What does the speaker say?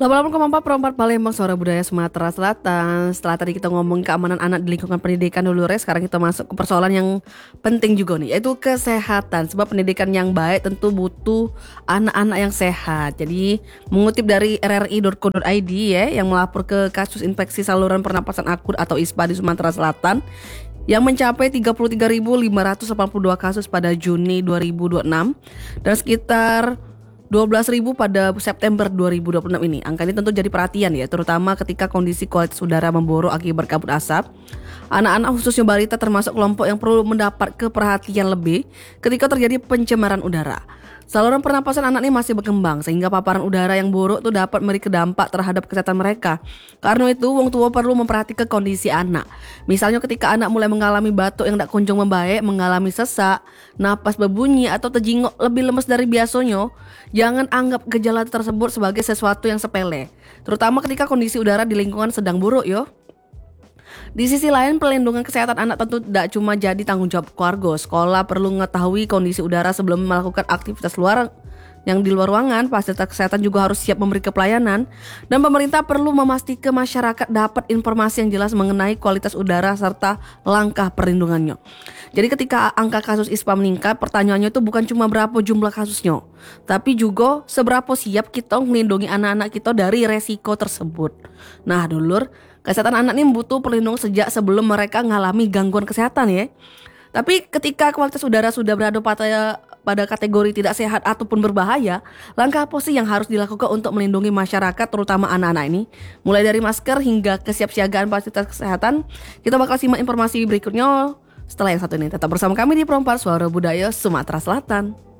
88,4 Palembang, Suara Budaya Sumatera Selatan. Setelah tadi kita ngomong keamanan anak di lingkungan pendidikan dulu, sekarang kita masuk ke persoalan yang penting juga nih, yaitu kesehatan. Sebab pendidikan yang baik tentu butuh anak-anak yang sehat. Jadi mengutip dari rri.co.id ya, yang melapor ke kasus infeksi saluran pernapasan akut atau ISPA di Sumatera Selatan yang mencapai 33.582 kasus pada Juni 2026 dan sekitar 12.000 pada September 2026 ini. Angka ini tentu jadi perhatian ya, terutama ketika kondisi kualitas udara memburuk akibat kabut asap. Anak-anak khususnya balita termasuk kelompok yang perlu mendapat keperhatian lebih ketika terjadi pencemaran udara. Saluran pernapasan anak ini masih berkembang sehingga paparan udara yang buruk itu dapat memberi dampak terhadap kesehatan mereka. Karena itu, wong tua perlu memperhatikan kondisi anak. Misalnya ketika anak mulai mengalami batuk yang tidak kunjung membaik, mengalami sesak, napas berbunyi atau terjingok lebih lemes dari biasanya, jangan anggap gejala tersebut sebagai sesuatu yang sepele. Terutama ketika kondisi udara di lingkungan sedang buruk yo. Di sisi lain, pelindungan kesehatan anak tentu tidak cuma jadi tanggung jawab keluarga. Sekolah perlu mengetahui kondisi udara sebelum melakukan aktivitas luar yang di luar ruangan. Fasilitas kesehatan juga harus siap memberi pelayanan. Dan pemerintah perlu memastikan masyarakat dapat informasi yang jelas mengenai kualitas udara serta langkah perlindungannya. Jadi ketika angka kasus ISPA meningkat, pertanyaannya itu bukan cuma berapa jumlah kasusnya, tapi juga seberapa siap kita melindungi anak-anak kita dari resiko tersebut. Nah dulur, kesehatan anak ini butuh perlindungan sejak sebelum mereka mengalami gangguan kesehatan ya. Tapi ketika kualitas udara sudah berada pada kategori tidak sehat ataupun berbahaya, langkah apa sih yang harus dilakukan untuk melindungi masyarakat terutama anak-anak ini? Mulai dari masker hingga kesiapsiagaan fasilitas kesehatan, kita bakal simak informasi berikutnya setelah yang satu ini. Tetap bersama kami di Perompak Suara Budaya Sumatera Selatan.